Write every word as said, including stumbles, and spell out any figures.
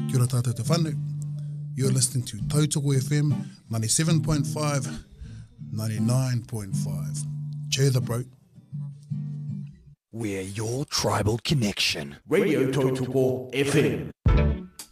Kia ora tātou te whanu. You're listening to Tautoko F M ninety-seven point five, ninety-nine point five. Cheer the bro. We're your tribal connection. Radio Tautoko F M.